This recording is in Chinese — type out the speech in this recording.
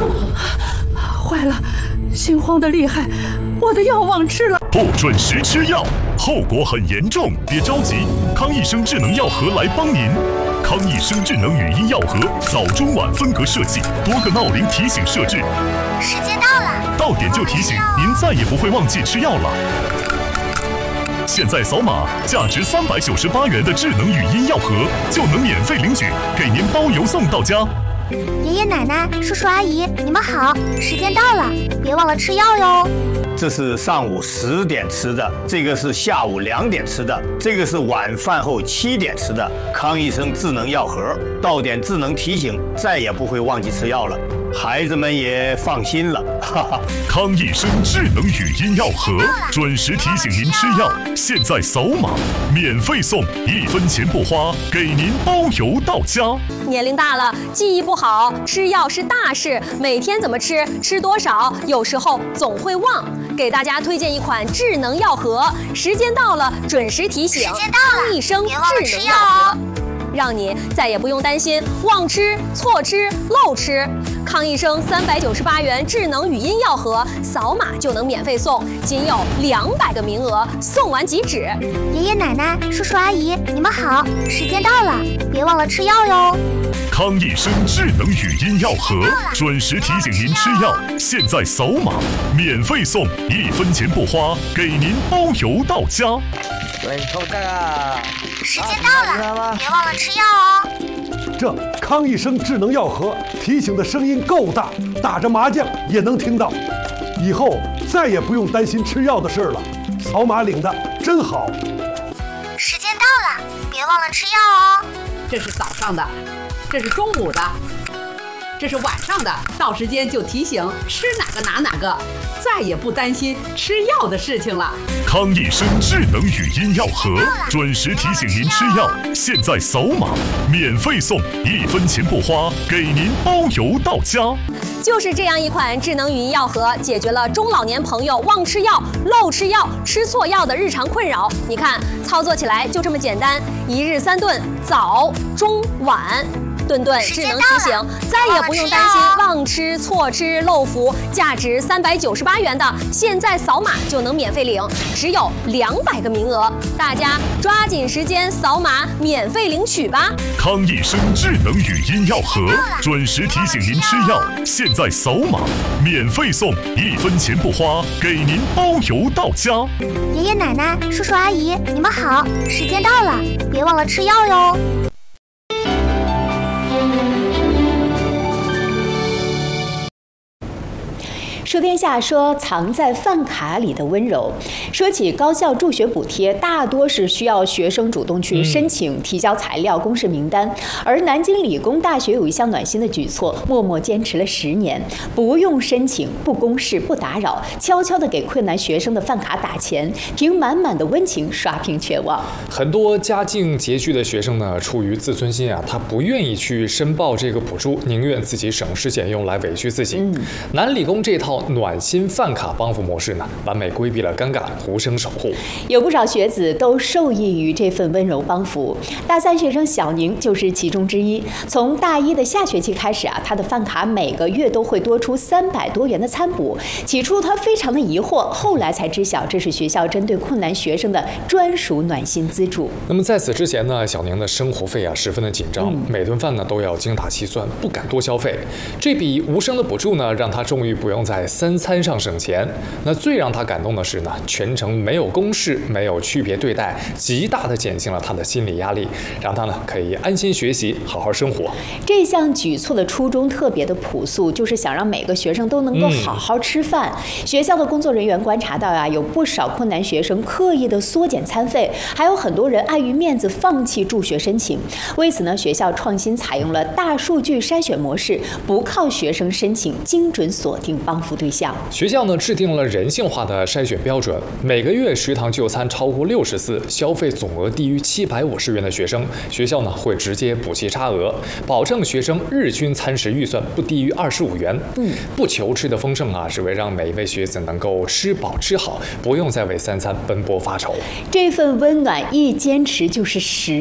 坏了，心慌得厉害，我的药忘吃了。 不准时吃药，后果很严重。别着急，康益生智能药盒来帮您。康益生智能语音药盒，早中晚分隔设计，多个闹铃提醒设置。 时间到了， 到点就提醒，您再也不会忘记吃药了。现在扫码，价值398元的智能语音药盒就能免费领取，给您包邮送到家。 爷爷奶奶、叔叔阿姨，你们好，时间到了，别忘了吃药哟。 这是上午10点吃的，这个是下午2点吃的，这个是晚饭后7点吃的。康益生智能药盒，到点智能提醒，再也不会忘记吃药了，孩子们也放心了。哈哈。 康益生智能语音药盒，准时提醒您吃药，现在扫码免费送，1分钱不花，给您包邮到家。 年龄大了，记忆不好，吃药是大事，每天怎么吃，吃多少，有时候总会忘。给大家推荐一款智能药盒，时间到了准时提醒，康益生智能药盒，让你再也不用担心忘吃、错吃、漏吃。康益生398元智能语音药盒，扫码就能免费送，仅有200个名额，送完即止。 爷爷奶奶、叔叔阿姨，你们好，时间到了，别忘了吃药哟。 康益生智能语音药盒，准时提醒您吃药，现在扫码免费送，1分钱不花，给您包邮到家。 喂，偷干啊！ 时间到了，别忘了吃药哦。 这康益生智能药盒提醒的声音够大，打着麻将也能听到。以后再也不用担心吃药的事了，扫码领的真好。 时间到了，别忘了吃药哦。 这是早上的，这是中午的，这是晚上的，到时间就提醒吃哪个拿哪个，再也不担心吃药的事情了。 康益生智能语音药盒，准时提醒您吃药，现在扫码免费送，1分钱不花，给您包邮到家。 就是这样一款智能语音药盒，解决了中老年朋友忘吃药、漏吃药、吃错药的日常困扰。你看，操作起来就这么简单，1日3顿，早、中、晚。顿顿智能提醒，再也不用担心忘吃、错吃、漏服。价值398元的，现在扫码就能免费领，只有200个名额，大家抓紧时间扫码免费领取吧。 康益生智能语音药盒，准时提醒您吃药，现在扫码免费送，1分钱不花，给您包邮到家。 爷爷奶奶、叔叔阿姨，你们好，时间到了，别忘了吃药哟。 说天下说藏在饭卡里的温柔。说起高校助学补贴，大多是需要学生主动去申请、提交材料、公示名单。而南京理工大学有一项暖心的举措，默默坚持了10年，不用申请、不公示、不打扰，悄悄地给困难学生的饭卡打钱，凭满满的温情刷屏全网。 很多家境拮据的学生呢，出于自尊心啊，他不愿意去申报这个补助，宁愿自己省吃俭用来委屈自己。南理工这套暖心饭卡帮扶模式呢，完美规避了尴尬，无声守护。有不少学子都受益于这份温柔帮扶。大3学生小宁就是其中之一。从大1的下学期开始啊，他的饭卡每个月都会多出300多元的餐补。起初他非常的疑惑，后来才知晓这是学校针对困难学生的专属暖心资助。那么在此之前呢，小宁的生活费啊十分的紧张，每顿饭呢都要精打细算，不敢多消费。这笔无声的补助呢，让他终于不用在3餐上省钱。那最让他感动的是呢，全程没有公示，没有区别对待，极大的减轻了他的心理压力，让他呢可以安心学习，好好生活。这项举措的初衷特别的朴素，就是想让每个学生都能够好好吃饭。学校的工作人员观察到啊，有不少困难学生刻意的缩减餐费，还有很多人碍于面子放弃助学申请。为此呢，学校创新采用了大数据筛选模式，不靠学生申请，精准锁定帮扶对象。学校呢制定了人性化的筛选标准，每个月食堂就餐超过60次，消费总额低于750元的学生，学校呢会直接补齐差额，保证学生日均餐食预算不低于25元。不求吃的丰盛啊，只为让每一位学子能够吃饱吃好，不用再为3餐奔波发愁。这份温暖一坚持就是10